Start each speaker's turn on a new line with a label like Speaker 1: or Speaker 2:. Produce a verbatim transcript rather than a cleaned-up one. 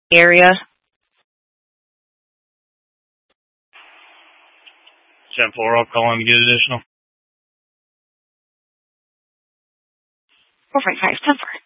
Speaker 1: area.
Speaker 2: ten four, I'll call in to get additional.
Speaker 1: four five five, ten four.